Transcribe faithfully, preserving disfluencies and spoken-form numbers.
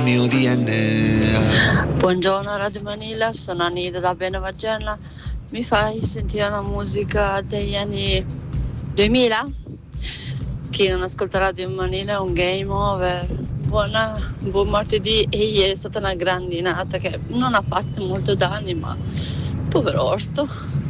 mio D N A. Buongiorno Radio Manila, sono Anida da Benevagella. Mi fai sentire una musica degli anni duemila? Chi non ascolta Radio Manila è un game over. Buona, buon martedì. E ieri è stata una grandinata che non ha fatto molto danni, ma povero orto.